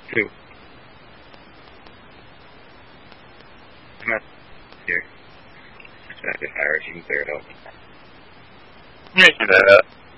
Two. I'm not here. Just have to fire, you can clear it out. You may do that.